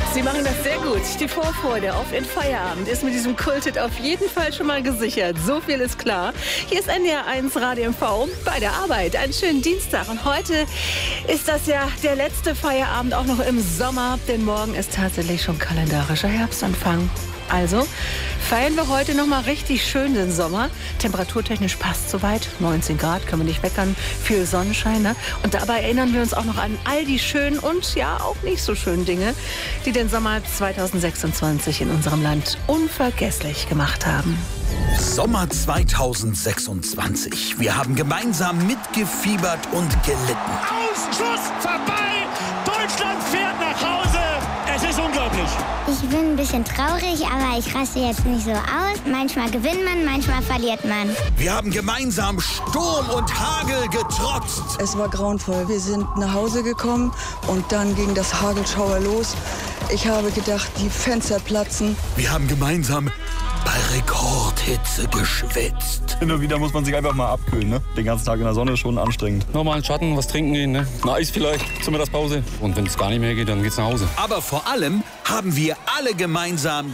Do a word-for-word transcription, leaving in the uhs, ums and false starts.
Sie machen das sehr gut. Die Vorfreude auf den Feierabend ist mit diesem Kulthit auf jeden Fall schon mal gesichert. So viel ist klar. Hier ist N D R eins Radio M V bei der Arbeit. Einen schönen Dienstag. Und heute ist das ja der letzte Feierabend auch noch im Sommer. Denn morgen ist tatsächlich schon kalendarischer Herbstanfang. Also feiern wir heute noch mal richtig schön den Sommer. Temperaturtechnisch passt soweit. neunzehn Grad, können wir nicht meckern. Viel Sonnenschein. Ne? Und dabei erinnern wir uns auch noch an all die schönen und ja auch nicht so schönen Dinge, die den Sommer zweitausendsechsundzwanzig in unserem Land unvergesslich gemacht haben. Sommer zweitausendsechsundzwanzig. Wir haben gemeinsam mitgefiebert und gelitten. Ausschuss vorbei! Deutschland fährt nach Hause! Es ist unglaublich! Ich bin ein bisschen traurig, aber ich raste jetzt nicht so aus. Manchmal gewinnt man, manchmal verliert man. Wir haben gemeinsam Sturm und Hagel getrotzt. Es war grauenvoll. Wir sind nach Hause gekommen und dann ging das Hagelschauer los. Ich habe gedacht, die Fenster platzen. Wir haben gemeinsam bei Rekordhitze geschwitzt. Hin und wieder muss man sich einfach mal abkühlen, ne? Den ganzen Tag in der Sonne ist schon anstrengend. Nochmal in den Schatten, was trinken gehen, ne? Ein Eis vielleicht zur Mittagspause. Und wenn es gar nicht mehr geht, dann geht's nach Hause. Aber vor allem haben wir alle gemeinsam